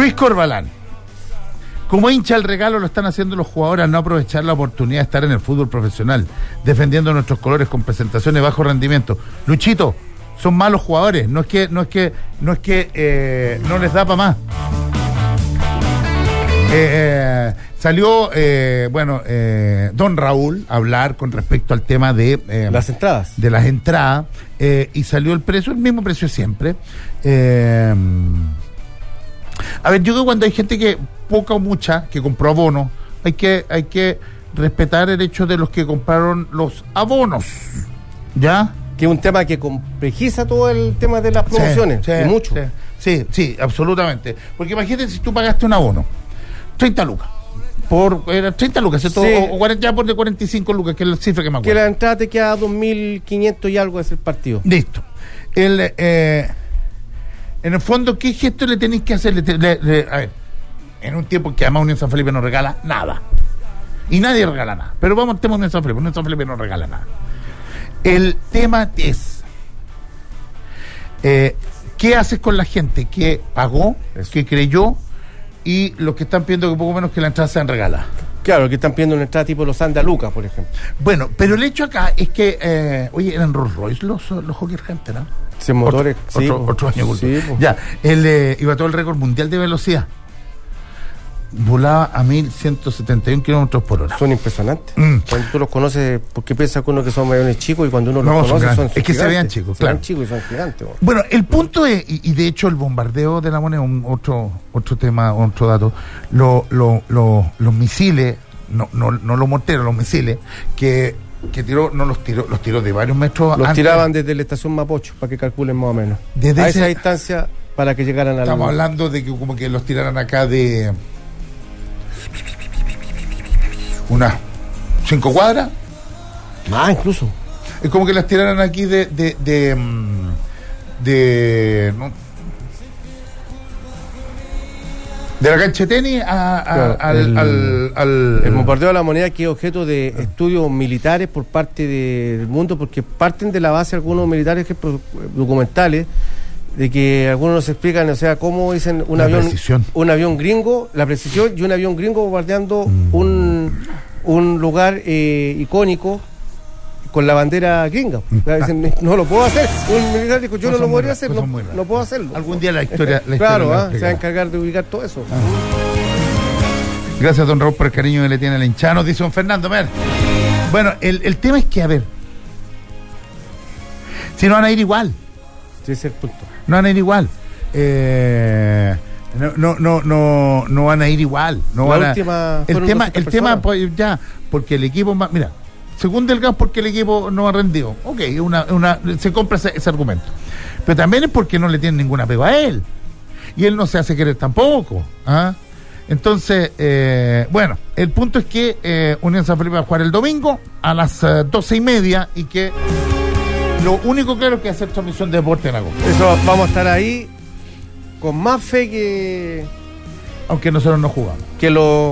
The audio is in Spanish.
Luis Corbalán. Como hincha el regalo lo están haciendo los jugadores al no aprovechar la oportunidad de estar en el fútbol profesional, defendiendo nuestros colores con presentaciones de bajo rendimiento. Luchito, son malos jugadores, no es que no les da para más. Salió don Raúl a hablar con respecto al tema de las entradas. De las entradas, y salió el mismo precio siempre. A ver, yo creo que cuando hay gente que, poca o mucha, que compró abonos, hay que respetar el hecho de los que compraron los abonos, ¿ya? Que es un tema que complejiza todo el tema de las promociones, y mucho. Sí, absolutamente. Porque imagínate si tú pagaste un abono, 30 lucas. Era 30 lucas, ¿cierto? Sí. O 40, ya por de 45 lucas, que es la cifra que me acuerdo. Que la entrada te queda 2.500 y algo es el partido. Listo. En el fondo, ¿qué gesto le tenéis que hacer? A ver, en un tiempo que además Unión San Felipe no regala nada. Y nadie regala nada. Pero vamos al tema de Unión San Felipe. Unión San Felipe no regala nada. El tema es, ¿qué haces con la gente que pagó, que creyó, y los que están pidiendo que poco menos que la entrada sean regaladas? Claro, que están pidiendo una entrada tipo los Andalucas, por ejemplo. Bueno, pero el hecho acá es que, oye, eran Rolls Royce los Hawker Hunter, ¿no? Sí, motores, otro año culto. Sí, ya, iba todo el récord mundial de velocidad. Volaba a 1.171 kilómetros por hora. Son impresionantes. Cuando tú los conoces, porque piensas que uno que son aviones chicos, y cuando uno los conoce son es que gigantes. Se vean chicos, claro. Se vean chicos y son gigantes. Bueno, el punto es, y de hecho el bombardeo de La Moneda, otro tema, otro dato, los misiles, no los morteros, los misiles, que tiró, los tiró de varios metros. Los tiraban desde la estación Mapocho, para que calculen más o menos. Desde a esa distancia, para que llegaran a la... Estamos hablando de que como que los tiraran acá de unas 5 cuadras. Más incluso. Es como que las tiraran aquí de la cancha de tenis el bombardeo de La Moneda, que es objeto de estudios militares por parte del mundo, porque parten de la base algunos militares documentales, de que algunos nos explican, o sea, cómo dicen un avión gringo, la precisión, y un avión gringo bombardeando un lugar icónico con la bandera gringa. Dicen, no lo puedo hacer. Un militar dijo, yo no lo podría hacer, no puedo hacerlo. Algún día la historia claro, se va a encargar de ubicar todo eso. Gracias, don Raúl, por el cariño que le tiene al hinchano, dice don Fernando. Bueno, el tema es que, a ver, si no van a ir igual. Sí, ese es el punto. No van a ir igual. No van a ir igual. El tema, pues, ya, porque el equipo más, mira, según Delgado, porque el equipo no ha rendido. Ok, se compra ese argumento. Pero también es porque no le tienen ningún apego a él. Y él no se hace querer tampoco. Entonces, bueno, el punto es que Unión San Felipe va a jugar el domingo a las 12:30, y que lo único claro es que hacer transmisión de deporte en agosto. Eso, vamos a estar ahí con más fe que... Aunque nosotros no jugamos. Que lo